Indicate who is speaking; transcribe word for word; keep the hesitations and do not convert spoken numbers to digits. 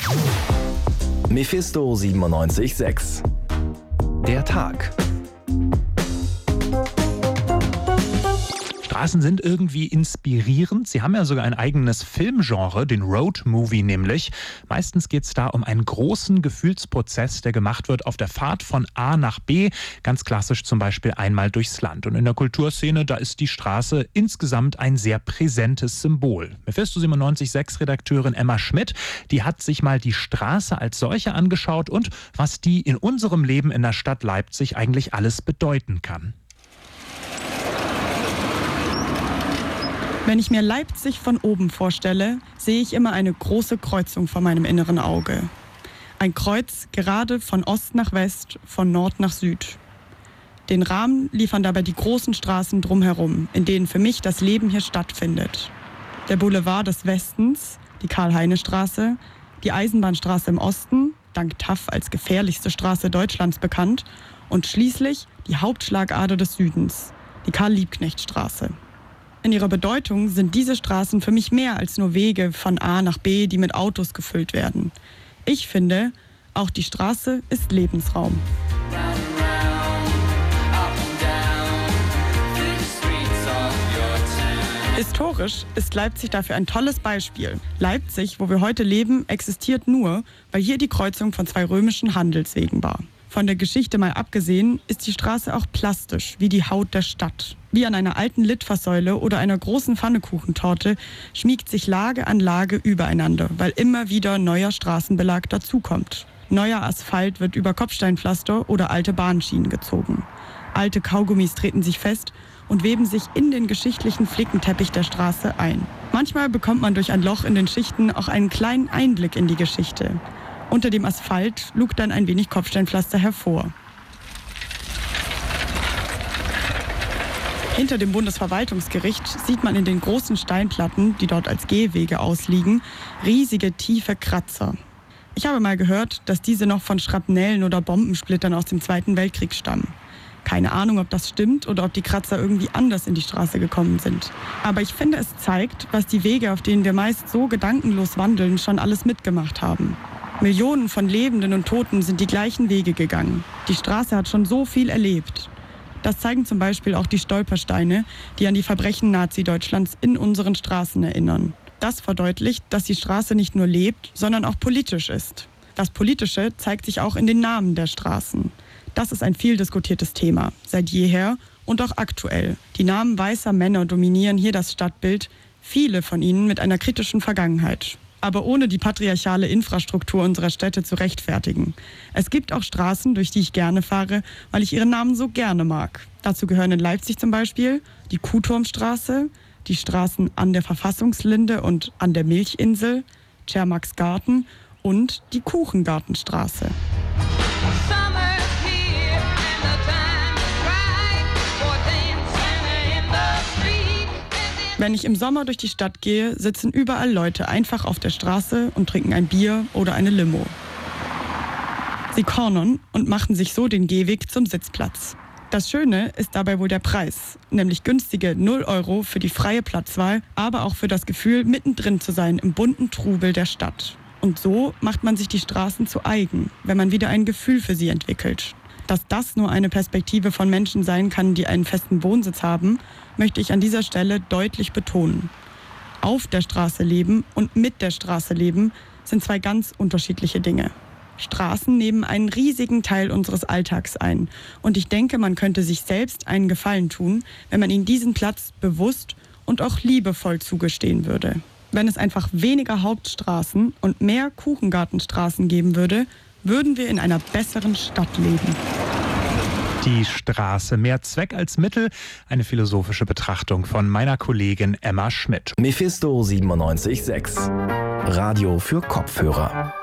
Speaker 1: Mephisto siebenundneunzig Komma sechs. Der Tag.
Speaker 2: Straßen sind irgendwie inspirierend. Sie haben ja sogar ein eigenes Filmgenre, den Road-Movie nämlich. Meistens geht es da um einen großen Gefühlsprozess, der gemacht wird auf der Fahrt von A nach B. Ganz klassisch zum Beispiel einmal durchs Land. Und in der Kulturszene, da ist die Straße insgesamt ein sehr präsentes Symbol. Mephisto siebenundneunzig Komma sechs Redakteurin Emma Schmidt, die hat sich mal die Straße als solche angeschaut und was die in unserem Leben in der Stadt Leipzig eigentlich alles bedeuten kann.
Speaker 3: Wenn ich mir Leipzig von oben vorstelle, sehe ich immer eine große Kreuzung vor meinem inneren Auge. Ein Kreuz gerade von Ost nach West, von Nord nach Süd. Den Rahmen liefern dabei die großen Straßen drumherum, in denen für mich das Leben hier stattfindet. Der Boulevard des Westens, die Karl-Heine-Straße, die Eisenbahnstraße im Osten, dank T A F als gefährlichste Straße Deutschlands bekannt, und schließlich die Hauptschlagader des Südens, die Karl-Liebknecht-Straße. In ihrer Bedeutung sind diese Straßen für mich mehr als nur Wege von A nach B, die mit Autos gefüllt werden. Ich finde, auch die Straße ist Lebensraum. Historisch ist Leipzig dafür ein tolles Beispiel. Leipzig, wo wir heute leben, existiert nur, weil hier die Kreuzung von zwei römischen Handelswegen war. Von der Geschichte mal abgesehen, ist die Straße auch plastisch, wie die Haut der Stadt. Wie an einer alten Litfaßsäule oder einer großen Pfannekuchentorte schmiegt sich Lage an Lage übereinander, weil immer wieder neuer Straßenbelag dazukommt. Neuer Asphalt wird über Kopfsteinpflaster oder alte Bahnschienen gezogen. Alte Kaugummis treten sich fest und weben sich in den geschichtlichen Flickenteppich der Straße ein. Manchmal bekommt man durch ein Loch in den Schichten auch einen kleinen Einblick in die Geschichte. Unter dem Asphalt lugt dann ein wenig Kopfsteinpflaster hervor. Hinter dem Bundesverwaltungsgericht sieht man in den großen Steinplatten, die dort als Gehwege ausliegen, riesige tiefe Kratzer. Ich habe mal gehört, dass diese noch von Schrapnellen oder Bombensplittern aus dem Zweiten Weltkrieg stammen. Keine Ahnung, ob das stimmt oder ob die Kratzer irgendwie anders in die Straße gekommen sind. Aber ich finde, es zeigt, was die Wege, auf denen wir meist so gedankenlos wandeln, schon alles mitgemacht haben. Millionen von Lebenden und Toten sind die gleichen Wege gegangen. Die Straße hat schon so viel erlebt. Das zeigen zum Beispiel auch die Stolpersteine, die an die Verbrechen Nazi-Deutschlands in unseren Straßen erinnern. Das verdeutlicht, dass die Straße nicht nur lebt, sondern auch politisch ist. Das Politische zeigt sich auch in den Namen der Straßen. Das ist ein viel diskutiertes Thema, seit jeher und auch aktuell. Die Namen weißer Männer dominieren hier das Stadtbild, viele von ihnen mit einer kritischen Vergangenheit. Aber ohne die patriarchale Infrastruktur unserer Städte zu rechtfertigen. Es gibt auch Straßen, durch die ich gerne fahre, weil ich ihren Namen so gerne mag. Dazu gehören in Leipzig zum Beispiel die Kuhturmstraße, die Straßen an der Verfassungslinde und an der Milchinsel, Tschermacksgarten und die Kuchengartenstraße. Wenn ich im Sommer durch die Stadt gehe, sitzen überall Leute einfach auf der Straße und trinken ein Bier oder eine Limo. Sie cornern und machen sich so den Gehweg zum Sitzplatz. Das Schöne ist dabei wohl der Preis, nämlich günstige null Euro für die freie Platzwahl, aber auch für das Gefühl, mittendrin zu sein im bunten Trubel der Stadt. Und so macht man sich die Straßen zu eigen, wenn man wieder ein Gefühl für sie entwickelt. Dass das nur eine Perspektive von Menschen sein kann, die einen festen Wohnsitz haben, möchte ich an dieser Stelle deutlich betonen. Auf der Straße leben und mit der Straße leben sind zwei ganz unterschiedliche Dinge. Straßen nehmen einen riesigen Teil unseres Alltags ein. Und ich denke, man könnte sich selbst einen Gefallen tun, wenn man ihnen diesen Platz bewusst und auch liebevoll zugestehen würde. Wenn es einfach weniger Hauptstraßen und mehr Kuchengartenstraßen geben würde, würden wir in einer besseren Stadt leben.
Speaker 2: Die Straße, mehr Zweck als Mittel, eine philosophische Betrachtung von meiner Kollegin Emma Schmidt.
Speaker 1: Mephisto siebenundneunzig Komma sechs. Radio für Kopfhörer.